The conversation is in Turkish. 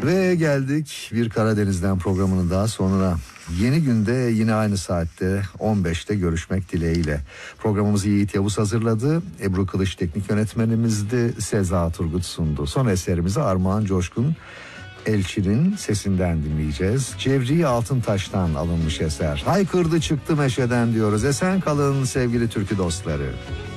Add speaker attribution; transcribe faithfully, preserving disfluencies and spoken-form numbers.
Speaker 1: Ve geldik Bir Karadeniz'den programının daha sonuna. Yeni günde yine aynı saatte on beşte görüşmek dileğiyle. Programımızı Yiğit Yavuz hazırladı. Ebru Kılıç teknik yönetmenimizdi. Seza Turgut sundu. Son eserimizi Armağan Coşkun Elçi'nin sesinden dinleyeceğiz. Cevriye Altıntaş'tan alınmış eser. Haykırdı çıktı meşeden diyoruz. Esen kalın sevgili türkü dostları.